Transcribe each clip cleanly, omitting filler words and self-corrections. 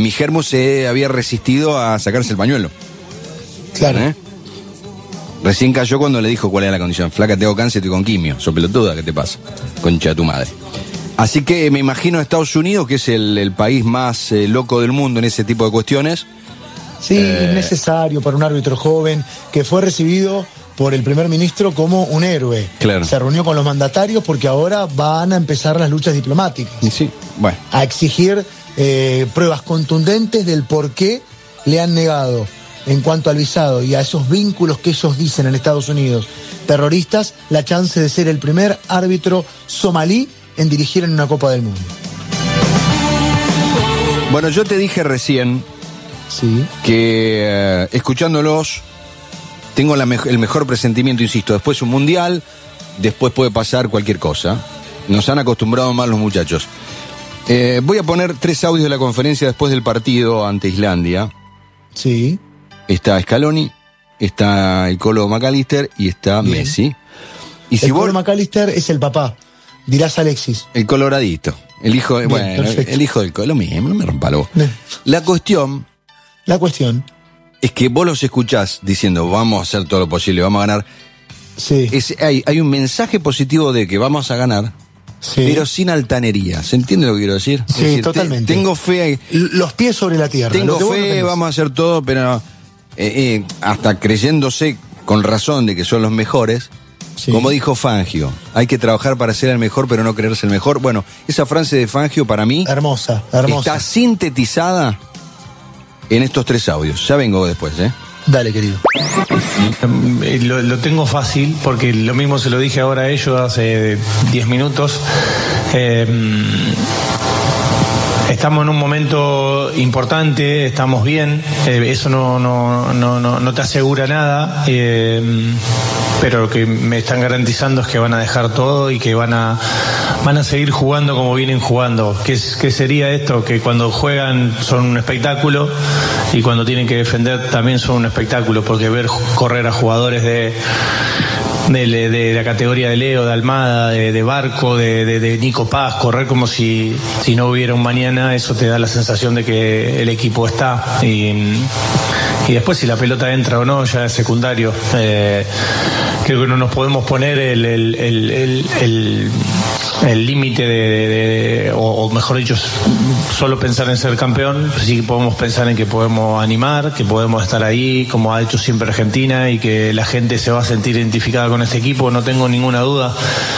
Mijermo se había resistido a sacarse el pañuelo. Claro. Recién cayó cuando le dijo cuál era la condición. Flaca, tengo cáncer, estoy con quimio. Sos pelotuda, ¿qué te pasa? Concha de tu madre. Así que me imagino Estados Unidos, que es el país más loco del mundo en ese tipo de cuestiones. Sí, innecesario para un árbitro joven que fue recibido por el primer ministro como un héroe. Claro. Se reunió con los mandatarios porque ahora van a empezar las luchas diplomáticas. Sí, bueno. A exigir pruebas contundentes del por qué le han negado, en cuanto al visado y a esos vínculos que ellos dicen en Estados Unidos, terroristas, la chance de ser el primer árbitro somalí en dirigir en una Copa del Mundo. Bueno, yo te dije recién que escuchándolos tengo el mejor presentimiento, insisto. Después un mundial, después puede pasar cualquier cosa. Nos han acostumbrado mal los muchachos. Voy a poner 3 audios de la conferencia después del partido ante Islandia. Sí. Está Scaloni, está el Colo McAllister y está Bien. Messi. Y si el Colo McAllister es el papá, dirás Alexis. El coloradito, el hijo, Bien, bueno, perfecto. el hijo del Colo, mismo, no me rompa la voz. La cuestión es que vos los escuchás diciendo vamos a hacer todo lo posible, vamos a ganar. Sí. Hay un mensaje positivo de que vamos a ganar, pero sin altanería. ¿Se entiende lo que quiero decir? Sí, es decir, totalmente. Tengo fe. Los pies sobre la tierra. Tengo lo que fe, vamos a hacer todo, pero hasta creyéndose con razón de que son los mejores. Sí. Como dijo Fangio, hay que trabajar para ser el mejor, pero no creerse el mejor. Bueno, esa frase de Fangio para mí hermosa. Está sintetizada en estos 3 audios. Ya vengo después, Dale, querido. Lo tengo fácil, porque lo mismo se lo dije ahora a ellos hace 10 minutos. Estamos en un momento importante, estamos bien, eso no te asegura nada, pero lo que me están garantizando es que van a dejar todo y que van a seguir jugando como vienen jugando. ¿Qué sería esto? Que cuando juegan son un espectáculo y cuando tienen que defender también son un espectáculo, porque ver correr a jugadores de la categoría de Leo, de Almada, de Barco, de Nico Paz, correr como si no hubiera un mañana, eso te da la sensación de que el equipo está. Y después si la pelota entra o no ya es secundario. Creo que no nos podemos poner el límite o mejor dicho, solo pensar en ser campeón. Sí que podemos pensar en que podemos animar, que podemos estar ahí, como ha hecho siempre Argentina, y que la gente se va a sentir identificada con este equipo, no tengo ninguna duda.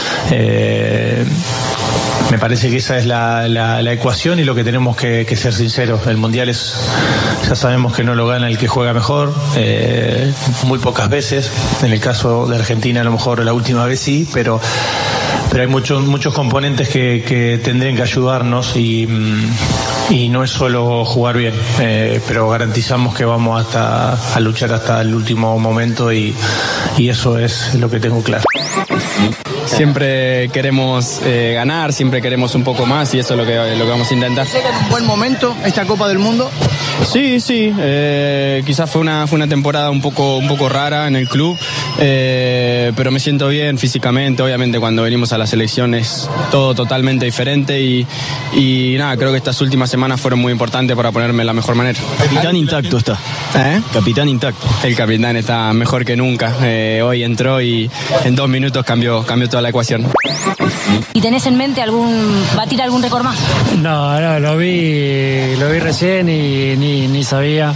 Me parece que esa es la ecuación y lo que tenemos que ser sinceros. El Mundial ya sabemos que no lo gana el que juega mejor, muy pocas veces. En el caso de Argentina a lo mejor la última vez sí, pero hay muchos componentes que tendrían que ayudarnos y no es solo jugar bien, pero garantizamos que vamos a luchar hasta el último momento y eso es lo que tengo claro. Siempre queremos ganar, siempre queremos un poco más y eso es lo que vamos a intentar. ¿Llega en un buen momento esta Copa del Mundo? Sí, quizás fue una temporada un poco rara en el club, pero me siento bien físicamente. Obviamente cuando venimos a las elecciones todo totalmente diferente y nada, creo que estas últimas semanas fueron muy importantes para ponerme de la mejor manera. Capitán intacto está. Capitán intacto. El capitán está mejor que nunca. Hoy entró y en 2 minutos cambió toda la ecuación. ¿Y tenés en mente va a tirar algún récord más? No, lo vi recién y ni sabía.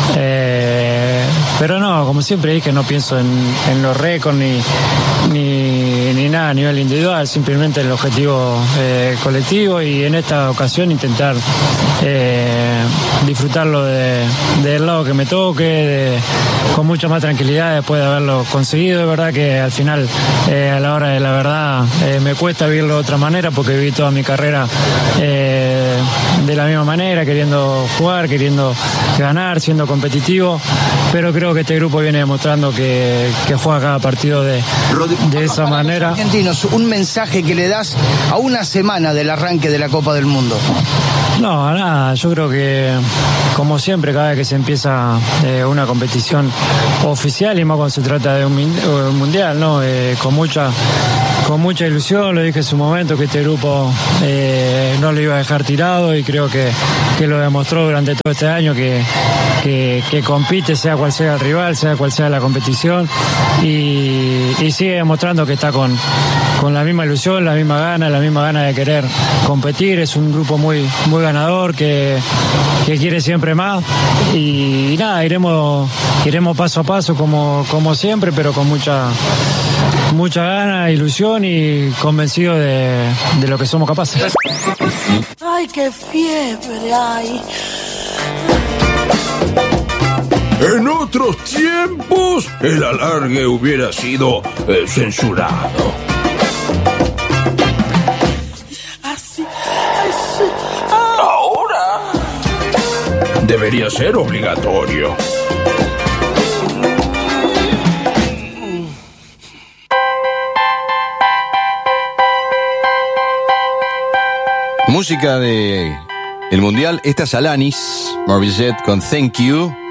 Pero no, como siempre dije, no pienso en los récords ni nada a nivel individual, simplemente el objetivo colectivo, y en esta ocasión intentar disfrutarlo del lado que me toque, con mucha más tranquilidad después de haberlo conseguido. Es verdad que al final, a la hora de la verdad, me cuesta vivirlo de otra manera, porque viví toda mi carrera de la misma manera, queriendo jugar, queriendo ganar, siendo competitivo, pero creo que este grupo viene demostrando que juega cada partido de esa manera. Argentinos, un mensaje que le das a una semana del arranque de la Copa del Mundo. No, nada, yo creo que como siempre, cada vez que se empieza una competición oficial, y más cuando se trata de un mundial, ¿no? Con mucha mucha ilusión. Lo dije en su momento que este grupo no lo iba a dejar tirado, y creo que lo demostró durante todo este año, que compite sea cual sea el rival, sea cual sea la competición, y sigue demostrando que está con la misma ilusión, la misma gana de querer competir. Es un grupo muy ganador que quiere siempre más, y nada, iremos paso a paso como siempre, pero con mucha gana, ilusión y convencido de lo que somos capaces. ¡Ay, qué fiebre hay! En otros tiempos, el alargue hubiera sido censurado. Así. Ahora debería ser obligatorio. Música de el Mundial. Esta es Alanis Morissette con Thank You.